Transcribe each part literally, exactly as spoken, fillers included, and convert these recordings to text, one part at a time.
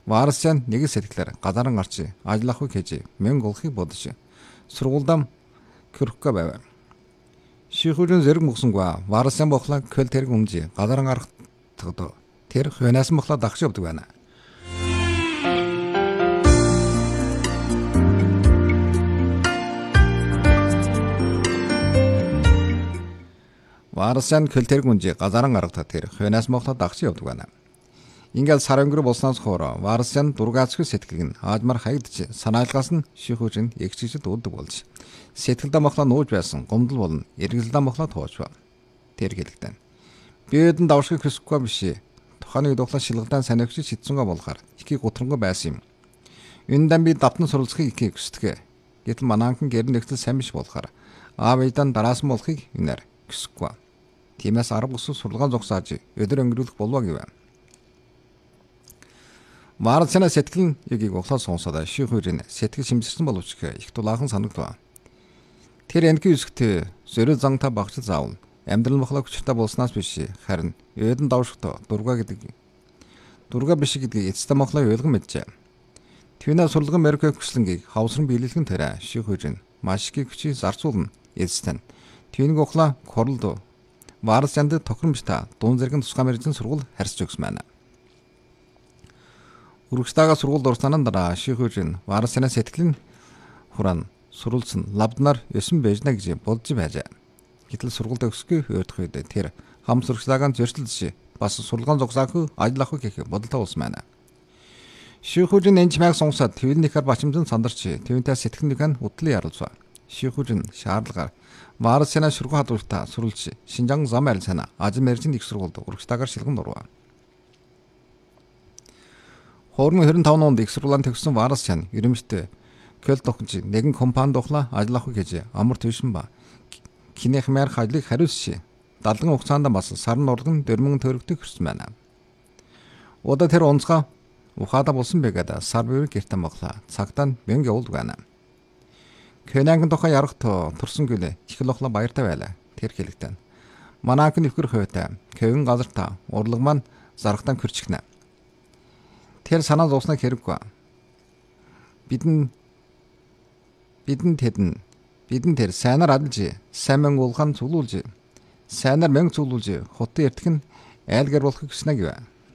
Ваарсан нэг сэтгэлээр газаран гарч ажиллах гэж мянга олохыг бодож сургуульдаа көрөхгөө байв. Шихүүрийн зэрэг мөсөнгөө Ваарсан бохла көл тэрэг өмж газаран гарах тэр хөнөөс бохла дагш явдаг байна. Ваарсан көл тэрэг өмж газаран гарах тэр хөнөөс бохла дагш явдаг байна. Ингээд сар өнгөрөө болсноос хойш Ваарсан дургацгүй сэтгэл нь аажмар хаягдж санаалгаас нь шихүүрийн эгчижид уудаг болж сэтгэлдээ мохлоо нууж байсан гомдол болон эргэлдээ мохлоо туучва. Тэр хэлэгдэн. Биэдэн давшиг хөсөхгүй биш. Тухайн үед ухлаа шилгэлдэн санагч шидсэнгээ болохоор ихийг гутрангүй байсан юм. Юундан би давтан суралцахыг ихийг хүсдэг. Гэтэл манаанхан гэрн нэгтэл сайн биш болохоор аав ээдэн дараас нь болохыг инээр хүсэхгүй. Тиймээс арга бус сурлагаан зогсоож өдөр өнгөрүүлэх болов гэв. Ваарсан сэтгэл югийг ухлаа сонсоод шихүүрийн сэтгэл шимжирсэн боловч их дулаахан санагдав. Тэр энэхүү үсгт зөрөө зангата багч заавал амьдрал мохлог хүчтэй болсноос биш харин өөдөн давшигт дурга гэдэг дурга биш гэдгийг эцэстээ мохлоо ойлгон мэджээ. Твинаа сурлаган Америк хүслэнгийг хавсран биелэлхэн тэрэ шихүүрийн маш их хүчийг зарцуулна эцэстэн. Твинг ухлаа корлд Ваарсанд тохиромжтой дуун зэрэг тусгай мэржин сургууль харьцаж өгсөн байна. Үргстаага сургуульд орсанаа дараа шихүүрийн Ваарсаны сэтгэлийн хураан сурулсан лавднаар ёсон бэжнэ гэж бодж байжээ. Гэтэл сургуульд өсөхгүй ойрдох үед тэр хам сургалтаагаан зөрчилдөж бас сурлагаан зогсоог ажиллах гэх бодолтой болсон байна. Шихүүрийн энэ чимээг сонсоод твинийхэр бачимжин сандарч твинтэй сэтгэлнийхэн утлын ярилцва. Шихүүрийн шаардлагаар Ваарсаны сургууль хадвартаа сурулж Шинжаан зам арил санаа ажил мэржин их сургуульд урагштаагаар шилгэн дурва. Хормон хорин таван онд их сургуулийн төгссөн Ваарсан ерөнхийдөө көл тохиж нэгэн компанид ухлаа ажиллах гэж амар твшин ба кинех мэр хажлыг хариулж далган хугацаанд бас сарн урган дөрмөн төгрөгтөг хүрсэн байна. Удаа тэр онцгой ухаада болсон байгаад сар бие гэртэн боглоо. Цагтаа мянга явуулдаг байна. Кенангийн тухай ярахт турсан гүлээ их л ухлаа баяртай байлаа. Тэр хэлэгтэн. Манайх нөхөр хойтой кевин газартаа урлаг маань зарахтан хөрчихнэ. Тэр санаа зовсныг хэрэггүй. Бидэн бидэн тэдэн бидэн тэр сайнаар адилж сайн мэн уулхан цуглуулж сайнаар мэн цуглуулж хотын эртхэн айлгар болохыг хүснэ гэв.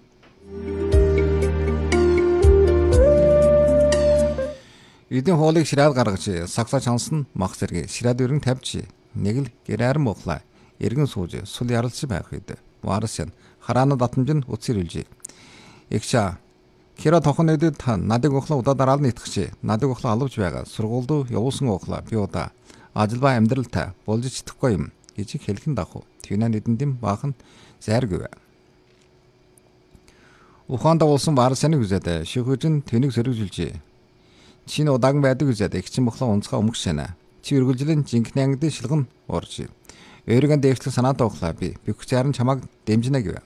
Эдийн хоолыг шираад гаргаж сагсаа чансан мах зэрэг шираад өргөн тавьж нэг л гэраарн мохлаа эргэн сууж сул яралж байх үед Ваарсан хараана татамж нь үцэрүүлж эгчаа Кира тохон нэдэд надыг ухлаа удаа дараал нийтгэж надыг ухлаа алавж байгаа сургуульд явуулсан ухлаа би удаа ажил ба амьдралтай болж чадахгүй юм гэж хэлхэн дагав. Твинаа нэдэнд баахан зайргэв. Ухаанд болсон Ваарсаны үзээд шихүүрийн тэнийг сөрөглөж чинь удаахан байдаг үзээд ихчин бохлоо унцгаа өмгшэнэ. Чи өргөлжлэн жинхэнэ ангид шилгэн уурж өөригөө дэвшлэх санаатай ухлаа би бөхцөөр нь чамайг дэмжинэ гэв.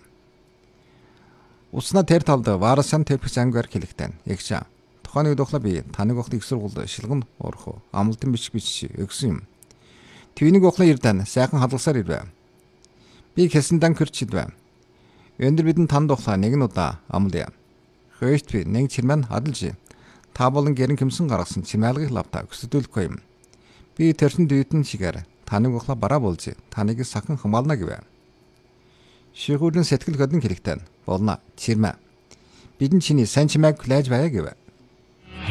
Уснаа тэр талд Ваарсан тэпх ангаар хэлэхтэн. Ягчаа. Тухайн үед ухлаа би таныг ухлаа их сургуульд шилгэн уурах амлалтын биш биш өгсөн юм. Твинийг ухлаа ирдэн сайхан халгасаар ирвэ. Би хэсэндан кэрчидвэ. Өндөр бидэн танд ухлаа нэгэн удаа амлая. Хөөст би нэг чирмэн хадалж та болон гэрэн кимсэн гаргасан чимээлгийг лавта өсөдүүлэхгүй юм. Би тэрсэн дүйдэн шигээр таныг ухлаа бараа болж таныг сахан хамгаална гэвэ. Шихүүрийн сэтгэл хөдлөн хэрэгтэн болно чирмэ. Бидэн чиний сайн чимээг хүлээж байя гэв.